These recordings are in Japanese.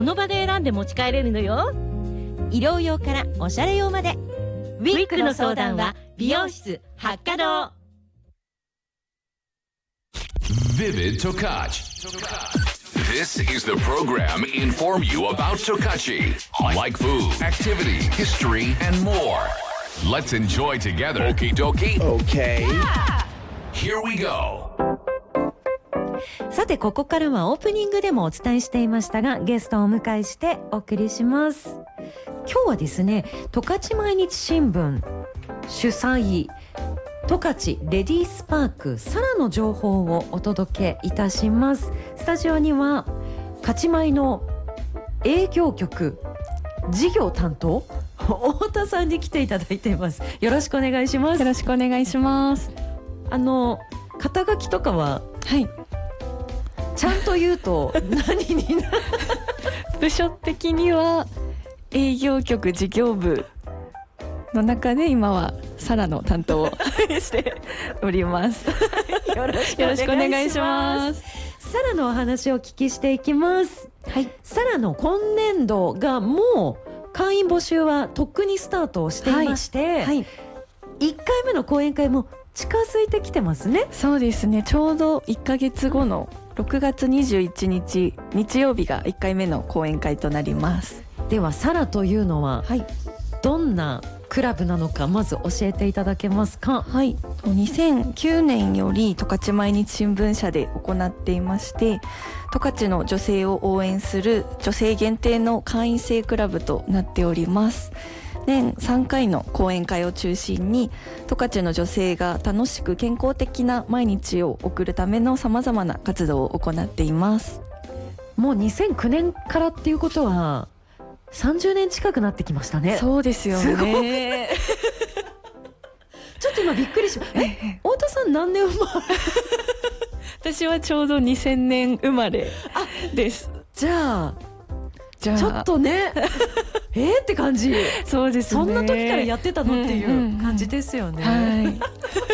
その場で選んで持ち帰れるのよ。 医療用からおしゃれ用まで。 ウィッグの相談は美容室八花堂。 Vivid Tokachi. This is the program inform you about Tokachi, like food, activity, history, and more. Let's enjoy together. Okie dokie. Okay. Here we go. さてここからはオープニングでもお伝えしていましたが、ゲストをお迎えしてお送りします。今日はですね、十勝毎日新聞主催十勝レディースパークサラの情報をお届けいたします。スタジオには勝米の営業局事業担当太田さんに来ていただいています。よろしくお願いします。 よろしくお願いします。 肩書きとかは、 はい、 ちゃんと言うと何になる部署的には営業局事業部の中で今はサラの担当をしておりますよろしくお願いします。サラのお話をお聞きしていきます。はい、サラの今年度がもう会員募集はとっくにスタートをしていまして、はいはい、1回目の講演会も近づいてきてますね。 そうですね、ちょうど1ヶ月後の6月21日日曜日が1回目の講演会となります。 ではサラというのは、はい、どんなクラブなのかまず教えていただけますか。 はい、2009年より十勝毎日新聞社で行っていまして、十勝の女性を応援する女性限定の会員制クラブとなっております。年3回の講演会を中心に十勝の女性が楽しく健康的な毎日を送るためのさまざまな活動を行っています。 もう2009年からっていうことは30年近くなってきましたね。 そうですよねちょっと今びっくりしました。太田さん何年生まれ私はちょうど2000年生まれです。 じゃあちょっとねって感じ。 そうですね、 そんな時からやってたのっていう感じですよね、はい、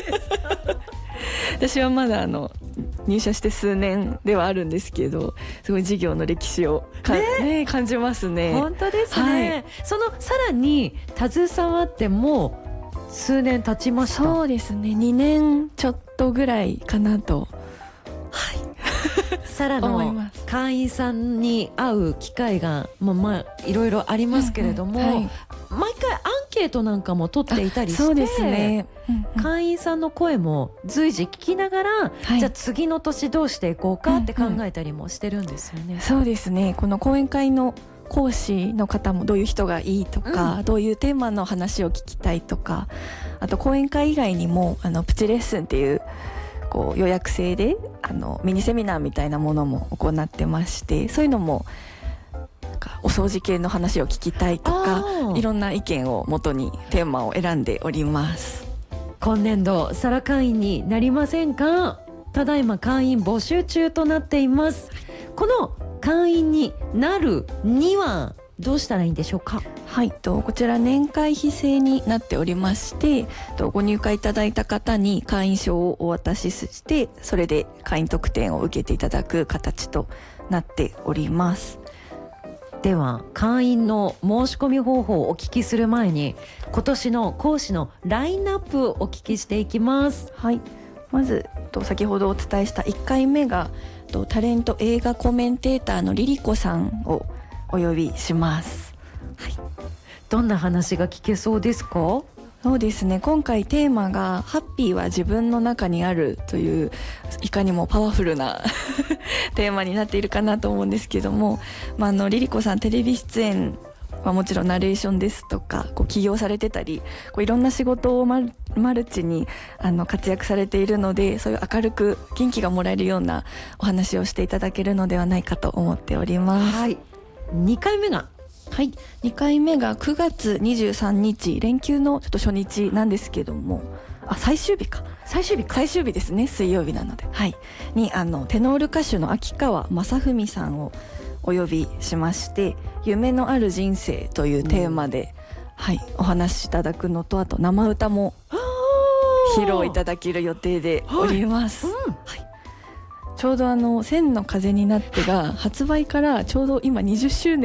私はまだ入社して数年ではあるんですけど、すごい事業の歴史を感じますね。 本当ですね、はい、そのさらに携わっても数年経ちました。 そうですね、2年ちょっとぐらいかなと、はいサラの会員さんに会う機会がいろいろありますけれども、はい、毎回アンケートなんかも取っていたりして、 そうですね、 会員さんの声も随時聞きながら、はい、じゃあ次の年どうしていこうかって考えたりもしてるんですよね。 そうですね、この講演会の講師の方もどういう人がいいとか、どういうテーマの話を聞きたいとか、あと講演会以外にもプチレッスンっていう予約制でミニセミナーみたいなものも行ってまして、そういうのもなんかお掃除系の話を聞きたいとか、いろんな意見を元にテーマを選んでおります。 今年度サラ会員になりませんか。ただいま会員募集中となっています。この会員になるにはどうしたらいいんでしょうか。 はい、こちら年会費制になっておりまして、ご入会いただいた方に会員証をお渡しして、それで会員特典を受けていただく形となっております。 では会員の申し込み方法をお聞きする前に、今年の講師のラインナップをお聞きしていきます。 はい、まず先ほどお伝えした1回目がタレント映画コメンテーターのリリコさんをお呼びします。はい、 どんな話が聞けそうですか。 そうですね、今回テーマがハッピーは自分の中にあるという、いかにもパワフルなテーマになっているかなと思うんですけども、リリコさんテレビ出演はもちろんナレーションですとか起業されてたり、いろんな仕事をマルチに活躍されているので、そういう明るく元気がもらえるようなお話をしていただけるのではないかと思っております。 はい、2回目がはい、2回目が9月23日連休のちょっと初日なんですけども、最終日ですね、水曜日なので、はい、にテノール歌手の秋川雅史さんをお呼びしまして、夢のある人生というテーマで、はい、お話しいただくのと、あと生歌も披露いただける予定でおります。はい、ちょうど千の風になってが発売からちょうど今20周年